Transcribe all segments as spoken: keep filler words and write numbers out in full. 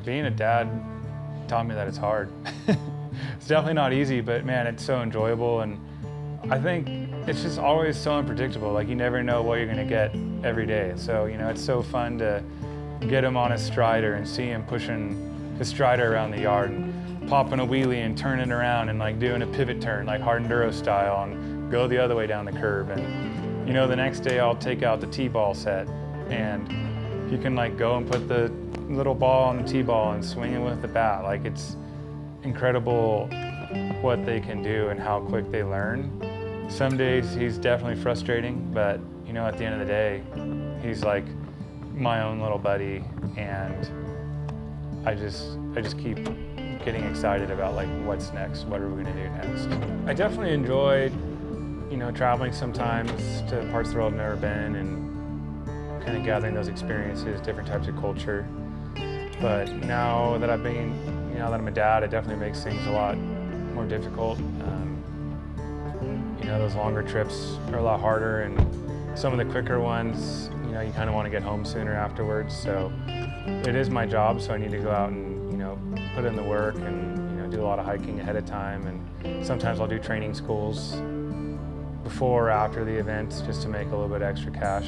being a dad taught me that it's hard. It's definitely not easy, but man, it's so enjoyable, and I think it's just always so unpredictable. Like, you never know what you're gonna get every day. So, you know, it's so fun to get him on his strider and see him pushing his strider around the yard and popping a wheelie and turning around and like doing a pivot turn, like hard enduro style, and go the other way down the curb. And, you know, the next day I'll take out the T-ball set, and he can like go and put the little ball on the T-ball and swing it with the bat. Like, it's incredible what they can do and how quick they learn. Some days he's definitely frustrating, but you know, at the end of the day, he's like my own little buddy, and I just I just keep getting excited about like what's next, what are we gonna do next. I definitely enjoyed, you know, traveling sometimes to parts of the world I've never been and kind of gathering those experiences, different types of culture. But now that I've been, you know, that I'm a dad, it definitely makes things a lot more difficult. Um, you know, those longer trips are a lot harder, and some of the quicker ones, you know, you kind of want to get home sooner afterwards. So it is my job, so I need to go out and, you know, put in the work and, you know, do a lot of hiking ahead of time. And sometimes I'll do training schools before or after the events just to make a little bit extra cash.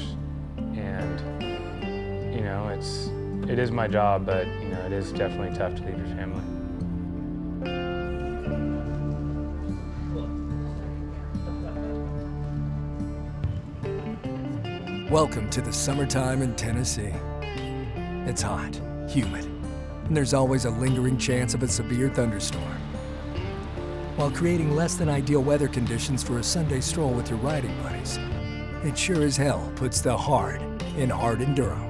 And, you know, it's, it is my job, but, you know, it is definitely tough to leave your family. Welcome to the summertime in Tennessee. It's hot, humid, and there's always a lingering chance of a severe thunderstorm. While creating less than ideal weather conditions for a Sunday stroll with your riding buddies, it sure as hell puts the hard in hard enduro.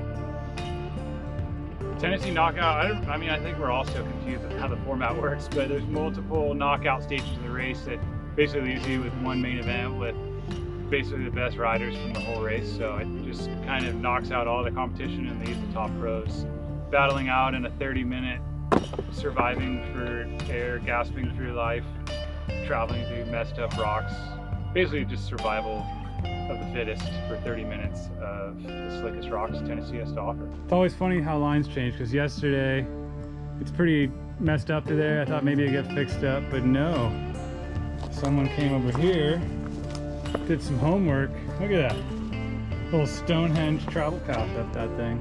Tennessee Knockout, I, don't, I mean, I think we're all so confused with how the format works, but there's multiple knockout stages of the race that basically leaves you with one main event with basically the best riders from the whole race. So it just kind of knocks out all the competition and leaves the top pros battling out in a thirty minute, surviving for air, gasping through life, traveling through messed up rocks. Basically just survival of the fittest for thirty minutes of the slickest rocks Tennessee has to offer. It's always funny how lines change, because yesterday it's pretty messed up through there. I thought maybe it'd get fixed up, but no. Someone came over here, did some homework. Look at that. Little Stonehenge travel path up that thing.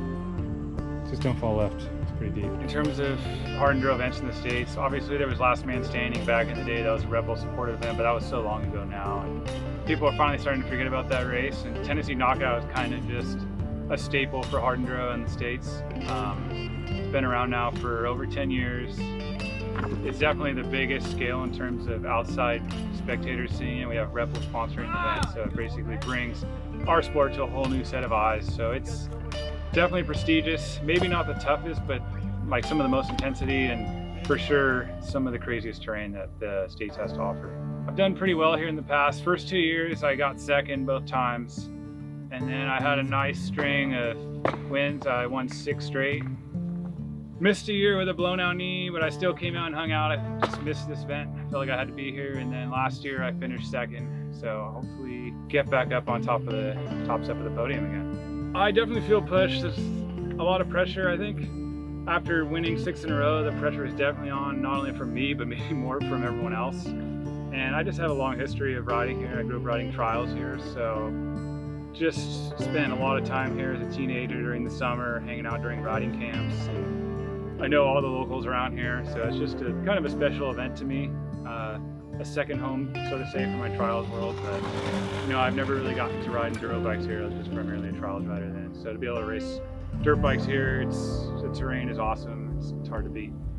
Just don't fall left. It's pretty deep. In terms of hard enduro events in the States, obviously there was Last Man Standing back in the day. That was a Rebel supported event, but that was so long ago now. And people are finally starting to forget about that race, and Tennessee Knockout is kind of just a staple for hard enduro in the States. Um, it's been around now for over ten years. It's definitely the biggest scale in terms of outside spectators seeing it. We have Red Bull sponsoring the event, so it basically brings our sport to a whole new set of eyes. So it's definitely prestigious, maybe not the toughest, but like some of the most intensity and for sure some of the craziest terrain that the States has to offer. I've done pretty well here in the past. First two years I got second both times, and then I had a nice string of wins. I won six straight. Missed a year with a blown out knee, but I still came out and hung out. I just missed this event. I felt like I had to be here, and then last year I finished second. So hopefully get back up on top of the top step of the podium again. I definitely feel pushed. There's a lot of pressure, I think. After winning six in a row, the pressure is definitely on, not only from me, but maybe more from everyone else. And I just have a long history of riding here. I grew up riding trials here, so just spent a lot of time here as a teenager during the summer, hanging out during riding camps. And I know all the locals around here, so it's just a kind of a special event to me. Uh, a second home, so to say, for my trials world. But you know, I've never really gotten to ride enduro bikes here. I was just primarily a trials rider then. So to be able to race dirt bikes here, it's the terrain is awesome. It's, it's hard to beat.